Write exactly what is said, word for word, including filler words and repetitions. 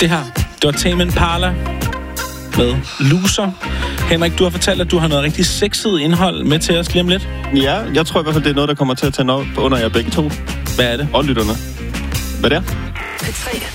Det her, det var Tame Impala med Loser. Henrik, du har fortalt, at du har noget rigtig sexet indhold med til os lige om lidt. Ja, jeg tror i hvert fald, det er noget, der kommer til at tænde op under jer begge to. Hvad er det? Og lytterne. Hvad det er? P tre.